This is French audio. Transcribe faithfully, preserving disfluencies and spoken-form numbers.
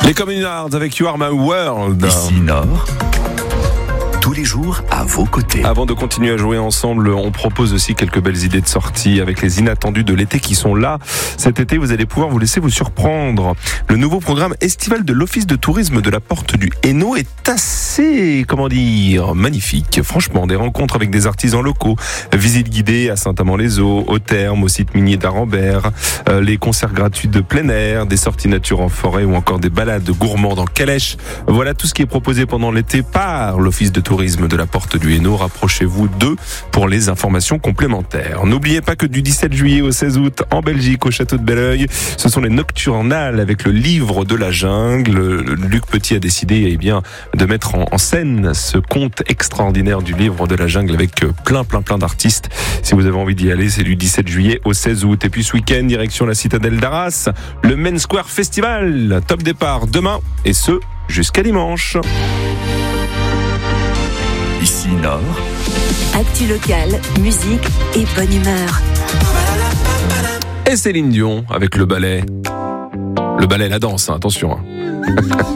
Les Communards avec You Are My World. Ici Nord, tous les jours à vos côtés. Avant de continuer à jouer ensemble, on propose aussi quelques belles idées de sortie avec les inattendus de l'été qui sont là. Cet été, vous allez pouvoir vous laisser vous surprendre. Le nouveau programme estival de l'Office de tourisme de la Porte du Hainaut est assez, comment dire, magnifique. Franchement, des rencontres avec des artisans locaux, visites guidées à Saint-Amand-les-Eaux, au Terme, au site minier d'Arambert, euh, les concerts gratuits de plein air, des sorties nature en forêt ou encore des balades gourmandes en calèche. Voilà tout ce qui est proposé pendant l'été par l'Office de tourisme de la Porte du Hainaut. Rapprochez-vous d'eux pour les informations complémentaires. N'oubliez pas que du dix-sept juillet au seize août, en Belgique, au château de Belleuil, ce sont les Nocturnales avec le livre de la jungle. Luc Petit a décidé eh bien, de mettre en, en scène ce conte extraordinaire du livre de la jungle avec plein, plein, plein d'artistes. Si vous avez envie d'y aller, c'est du dix-sept juillet au seize août. Et puis ce week-end, direction la citadelle d'Arras, le Main Square Festival. Top départ demain et ce, jusqu'à dimanche. Ici Nord, actu locale, musique et bonne humeur. Et Céline Dion avec le ballet. Le ballet, la danse, hein, attention. Hein.